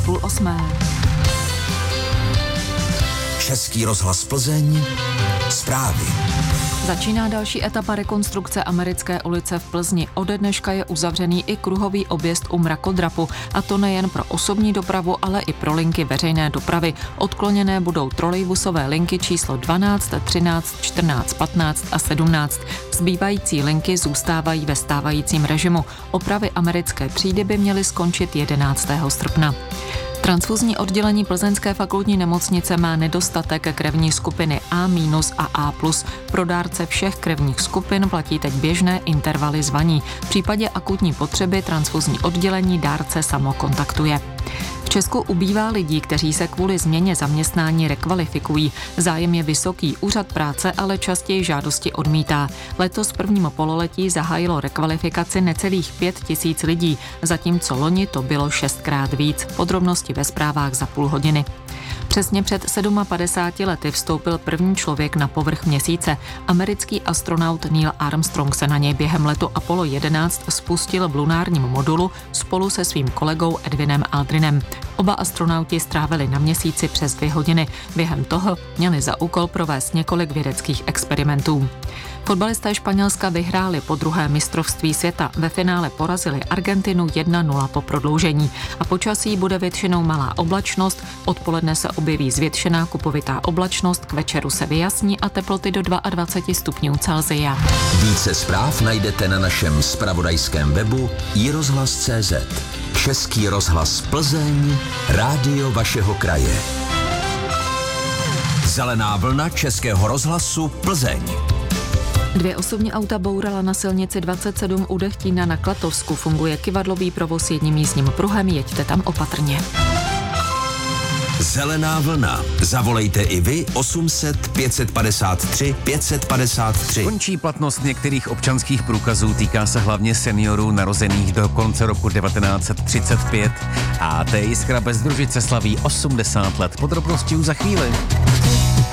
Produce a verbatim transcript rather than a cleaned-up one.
půl osmé. Český rozhlas Plzeň. Zprávy. Začíná další etapa rekonstrukce Americké ulice v Plzni. Ode dneška je uzavřený i kruhový objezd u mrakodrapu, a to nejen pro osobní dopravu, ale i pro linky veřejné dopravy. Odkloněné budou trolejbusové linky číslo dvanáct, třináct, čtrnáct, patnáct a sedmnáct. Zbývající linky zůstávají ve stávajícím režimu. Opravy americké třídy by měly skončit jedenáctého srpna. Transfuzní oddělení Plzeňské fakultní nemocnice má nedostatek krevní skupiny A- a A+. Pro dárce všech krevních skupin platí teď běžné intervaly zvaní. V případě akutní potřeby transfuzní oddělení dárce samo kontaktuje. V Česku ubývá lidí, kteří se kvůli změně zaměstnání rekvalifikují. Zájem je vysoký, úřad práce ale častěji žádosti odmítá. Letos v prvním pololetí zahájilo rekvalifikaci necelých pět tisíc lidí, zatímco loni to bylo šestkrát víc. Podrobnosti ve zprávách za půl hodiny. Přesně před padesáti sedmi lety vstoupil první člověk na povrch měsíce. Americký astronaut Neil Armstrong se na něj během letu Apollo jedenáct spustil v lunárním modulu spolu se svým kolegou Edwinem Aldrinem. Oba astronauti strávili na měsíci přes dvě hodiny. Během toho měli za úkol provést několik vědeckých experimentů. Fotbalisté Španělska vyhráli po druhé mistrovství světa. Ve finále porazili Argentinu jedna nula po prodloužení. A počasí bude většinou malá oblačnost, odpoledne se objeví zvětšená kupovitá oblačnost, k večeru se vyjasní a teploty do dvacet dva stupňů Celsia. Více zpráv najdete na našem zpravodajském webu i rozhlas tečka cé zet. Český rozhlas Plzeň, rádio vašeho kraje. Zelená vlna Českého rozhlasu Plzeň. Dvě osobní auta bourala na silnici dvacet sedm u Dechtína na Klatovsku. Funguje kyvadlový provoz jedním jízdním pruhem, jeďte tam opatrně. Zelená vlna. Zavolejte i vy osm set, pět set padesát tři, pět set padesát tři. Končí platnost některých občanských průkazů, týká se hlavně seniorů narozených do konce roku devatenáct set třicet pět. A té Jiskra Bezdružice slaví osmdesát let. Podrobnosti už za chvíli.